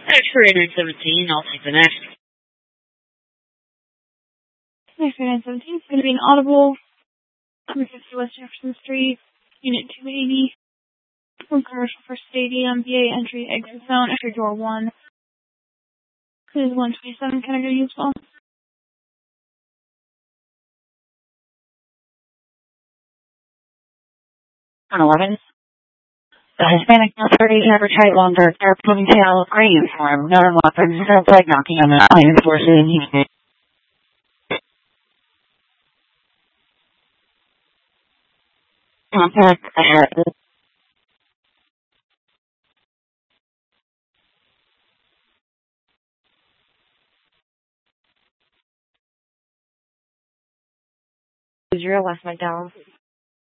X-ray 917, I'll take the next. X-ray 917 is going to be an audible. 150 West Jefferson Street, Unit 280. From Commercial First Stadium, VA entry, exit zone, entry door 1. This is 127, can I go use well? On 11. The Hispanic male 30 average longer, dark ponytail, gray uniform, known weapons, no flag knocking on the iron forces in unit. Contact ahead. 0 West McDowell.